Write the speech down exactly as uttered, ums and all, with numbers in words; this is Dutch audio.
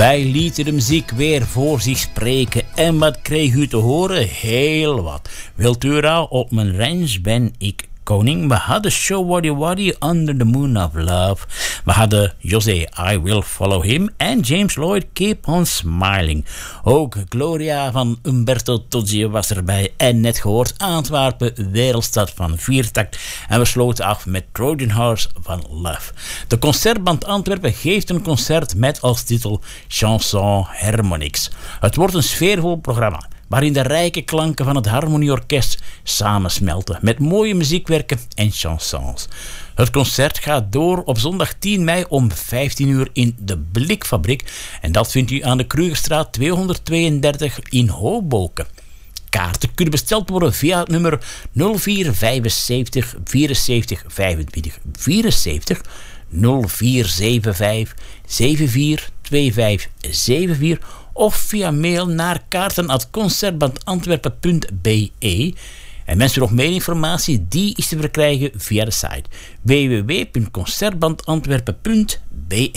Wij lieten de muziek weer voor zich spreken. En wat kreeg u te horen? Heel wat. Wilt u raden, op mijn ranch ben ik koning. We hadden Show Waddy Waddy, Under the Moon of Love. We hadden José, I Will Follow Him. En James Lloyd, Keep on Smiling. Ook Gloria van Umberto Tozzi was erbij. En net gehoord, Antwerpen, wereldstad van Viertakt. En we sloten af met Trojan Horse van Love. De Concertband Antwerpen geeft een concert met als titel Chanson Harmonics. Het wordt een sfeervol programma, waarin de rijke klanken van het Harmonieorkest samensmelten met mooie muziekwerken en chansons. Het concert gaat door op zondag tien mei om vijftien uur in de Blikfabriek. En dat vindt u aan de Krugerstraat tweehonderdtweeëndertig in Hoboken. Kaarten kunnen besteld worden via het nummer nul vier vijfenzeventig vierenzeventig vijfentwintig vierenzeventig, nul vier zeven vijf zeven vier twee vijf zeven vier of via mail naar kaarten at concertbandantwerpen punt b e. En mensen nog meer informatie, die is te verkrijgen via de site w w w punt concertbandantwerpen punt b e.